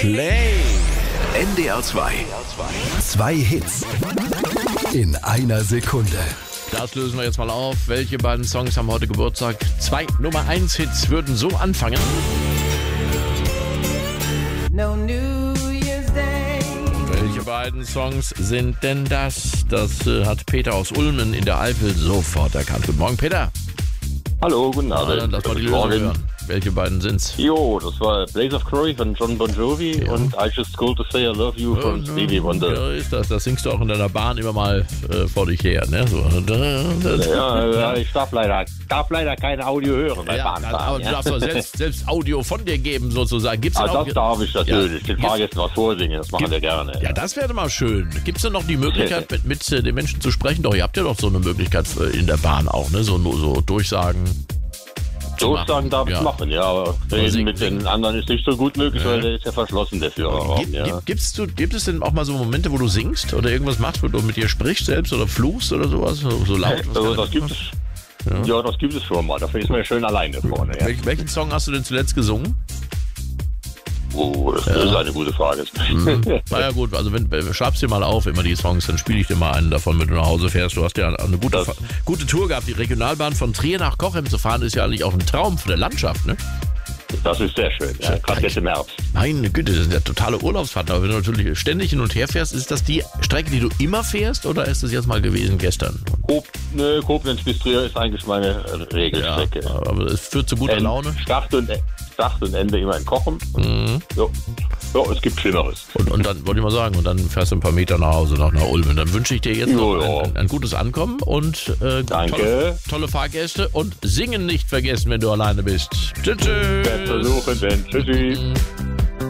Play. NDR 2. Zwei Hits in einer Sekunde. Das lösen wir jetzt mal auf. Welche beiden Songs haben heute Geburtstag? 2 Nummer 1 Hits würden so anfangen. No New Year's Day. Welche beiden Songs sind denn das? Das hat Peter aus Ulmen in der Eifel sofort erkannt. Guten Morgen, Peter. Hallo, guten Abend. Lass mal die Lösung hören. Welche beiden sind's? Jo, das war Blaze of Glory von John Bon Jovi und I Just Called to Say I Love You von Stevie Wonder. Ja, ist das. Das singst du auch in deiner Bahn immer mal vor dich her, ne? So. Ja, ich darf leider kein Audio hören bei Bahnfahren. Aber du darfst doch selbst Audio von dir geben, sozusagen. Gibt's denn das darf ich natürlich. Ja, Den Fahrgästen was vorsingen, das machen wir gerne. Ja, das wäre mal schön. Gibt es denn noch die Möglichkeit, mit den Menschen zu sprechen? Doch, ihr habt ja doch so eine Möglichkeit in der Bahn auch, ne? So Durchsagen. Durchsagen darf ich machen, ja, aber reden mit den anderen ist nicht so gut möglich, weil der ist ja verschlossen, der Führerraum. Gibt es denn auch mal so Momente, wo du singst oder irgendwas machst, wo du mit dir sprichst selbst oder fluchst oder sowas, so laut? Das gibt es. Ja, das gibt es schon mal. Dafür ist man ja schön alleine vorne. Ja. Welchen Song hast du denn zuletzt gesungen? Oh, das ist eine gute Frage. Na ja gut, also schreibst dir mal auf, immer die Songs, dann spiele ich dir mal einen davon, wenn du nach Hause fährst. Du hast ja eine gute Tour gehabt. Die Regionalbahn von Trier nach Cochem zu fahren, ist ja eigentlich auch ein Traum für der Landschaft, ne? Das ist sehr schön, ja, gerade jetzt im Herbst. Meine Güte, das sind ja totale Urlaubsfahrten. Aber wenn du natürlich ständig hin und her fährst, ist das die Strecke, die du immer fährst oder ist das jetzt mal gewesen gestern? Koblenz bis Trier ist eigentlich meine Regelstrecke. Ja, aber es führt zu guter Laune. Start und Ende immer in Cochem. Mhm. Ja, es gibt Schlimmeres. Und dann wollte ich mal sagen, und dann fährst du ein paar Meter nach Hause, nach Ulmen. Dann wünsche ich dir jetzt noch ein gutes Ankommen und danke. Tolle Fahrgäste und singen nicht vergessen, wenn du alleine bist. Tschüss. Versuchen, denn. Tschüssi.